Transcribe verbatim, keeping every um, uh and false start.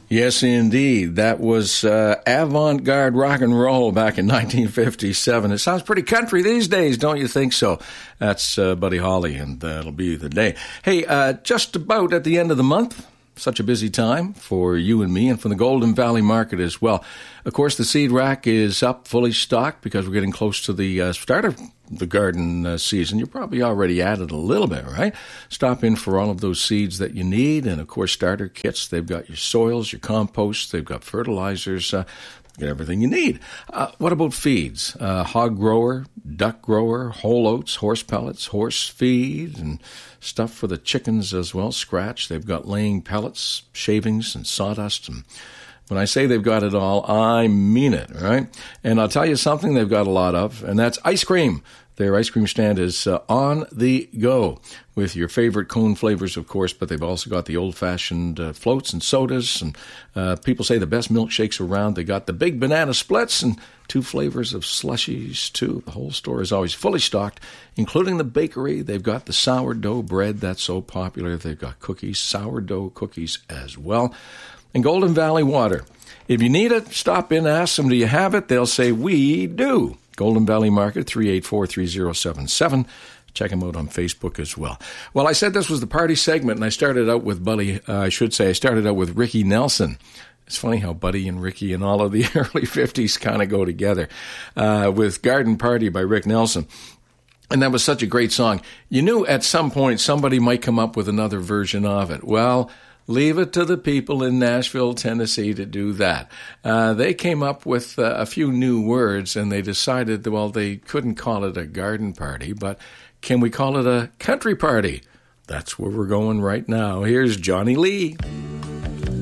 Yes, indeed. That was uh, avant-garde rock and roll back in nineteen fifty-seven. It sounds pretty country these days, don't you think so? That's uh, Buddy Holly, and that'll be the day. Hey, uh, just about at the end of the month, such a busy time for you and me and for the Golden Valley Market as well. Of course, the seed rack is up, fully stocked, because we're getting close to the uh, start of the garden uh, season. You're probably already at it a little bit, right? Stop in for all of those seeds that you need. And, of course, starter kits. They've got your soils, your compost. They've got fertilizers. Uh, get everything you need. Uh, what about feeds? Uh, hog grower, duck grower, whole oats, horse pellets, horse feed, and stuff for the chickens as well, scratch. They've got laying pellets, shavings, and sawdust. And when I say they've got it all, I mean it, right? And I'll tell you something they've got a lot of, and that's ice cream. Their ice cream stand is uh, on the go with your favorite cone flavors, of course, but they've also got the old-fashioned uh, floats and sodas, and uh, people say the best milkshakes around. They got the big banana splits and two flavors of slushies, too. The whole store is always fully stocked, including the bakery. They've got the sourdough bread that's so popular. They've got cookies, sourdough cookies as well. And Golden Valley Water. If you need it, stop in, ask them, do you have it? They'll say, we do. Golden Valley Market, three eight four, three zero seven seven. Check them out on Facebook as well. Well, I said this was the party segment, and I started out with Buddy, uh, I should say, I started out with Ricky Nelson. It's funny how Buddy and Ricky and all of the early fifties kind of go together, uh, with Garden Party by Rick Nelson. And that was such a great song. You knew at some point somebody might come up with another version of it. Well, leave it to the people in Nashville, Tennessee to do that. Uh, they came up with uh, a few new words, and they decided, well, they couldn't call it a garden party, but can we call it a country party? That's where we're going right now. Here's Johnny Lee.